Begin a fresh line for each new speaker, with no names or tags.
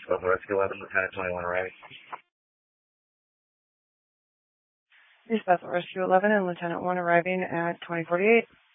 Buffalo Rescue 11, Lieutenant 21 arriving.
East Buffalo Rescue 11 and Lieutenant 1 arriving at 2048.